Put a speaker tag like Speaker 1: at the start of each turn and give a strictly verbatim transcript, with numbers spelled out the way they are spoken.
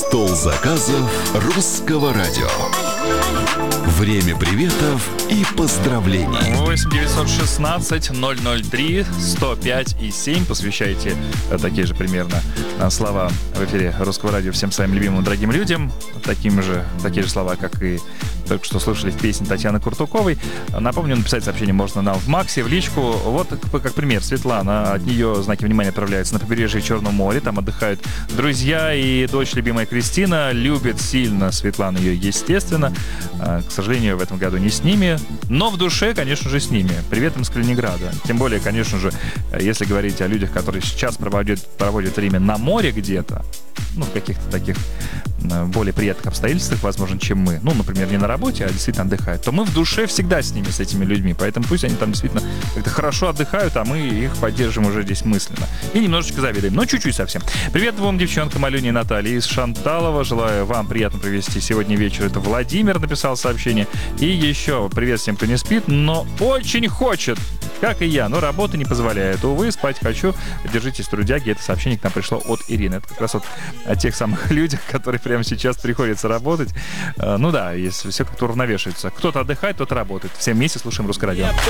Speaker 1: Стол заказов русского радио. Время приветов и поздравлений.
Speaker 2: восемь девятьсот шестнадцать ноль ноль три сто пять и семь. Посвящайте такие же примерно слова в эфире русского радио всем своим любимым дорогим людям. Таким же, такие же слова, как и только что слышали в песне Татьяны Куртуковой. Напомню, написать сообщение можно нам в Максе, в личку. Вот как пример. Светлана. От нее знаки внимания отправляются на побережье Черного моря. Там отдыхают друзья и дочь любимая Кристина. Любит сильно Светлана ее, естественно. К сожалению, в этом году не с ними. Но в душе, конечно же, с ними. Привет им с Калининграда. Тем более, конечно же, если говорить о людях, которые сейчас проводят, проводят время на море где-то, ну, в каких-то таких более приятных обстоятельствах, возможно, чем мы, ну, например, не на работе, а действительно отдыхают, то мы в душе всегда с ними, с этими людьми. Поэтому пусть они там действительно как-то хорошо отдыхают, а мы их поддержим уже здесь мысленно. И немножечко завидуем, но чуть-чуть совсем. Привет двум девчонкам, Алене и Наталье из Шанталова. Желаю вам приятно провести сегодня вечер. Это Владимир написал сообщение. И еще привет всем, кто не спит, но очень хочет, как и я, но работа не позволяет. Увы, спать хочу. Держитесь, трудяги. Это сообщение к нам пришло от Ирины. Это как раз вот о тех самых людях, которые прямо сейчас приходится работать. Ну да, если все как-то уравновешивается. Кто-то отдыхает, кто-то работает. Все вместе слушаем Русское радио.